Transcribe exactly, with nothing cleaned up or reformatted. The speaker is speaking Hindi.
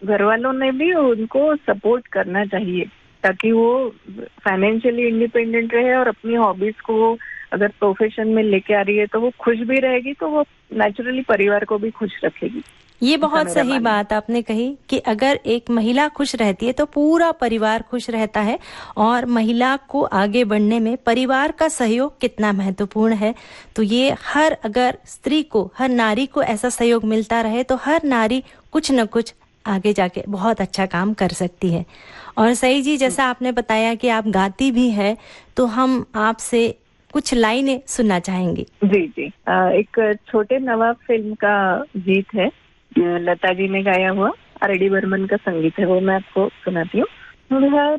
घर वालों ने भी उनको सपोर्ट करना चाहिए ताकि वो फाइनेंशियली इंडिपेंडेंट रहे और अपनी हॉबीज को अगर प्रोफेशन में लेके आ रही है तो वो खुश भी रहेगी, तो वो नेचुरली परिवार को भी खुश रखेगी। ये बहुत सही बात आपने कही कि अगर एक महिला खुश रहती है तो पूरा परिवार खुश रहता है, और महिला को आगे बढ़ने में परिवार का सहयोग कितना महत्वपूर्ण है। तो ये हर अगर स्त्री को, हर नारी को ऐसा सहयोग मिलता रहे तो हर नारी कुछ न कुछ आगे जाके बहुत अच्छा काम कर सकती है। और सही जी, जैसा आपने बताया कि आप गाती भी है, तो हम आपसे कुछ लाइनें सुनना चाहेंगे। जी जी, एक छोटे नवाब फिल्म का गीत है, लता जी ने गाया हुआ, आर डी बर्मन का संगीत है, वो मैं आपको सुनाती हूँ।